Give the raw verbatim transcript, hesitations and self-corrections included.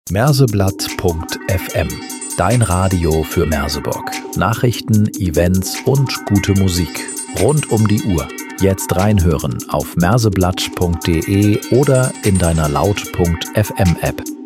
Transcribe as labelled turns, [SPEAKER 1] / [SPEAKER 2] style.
[SPEAKER 1] Merseblatt Punkt F M. Dein Radio für Merseburg. Nachrichten, Events und gute Musik. Rund um die Uhr. Jetzt reinhören auf merseblatt Punkt de oder in deiner Laut Punkt F M App.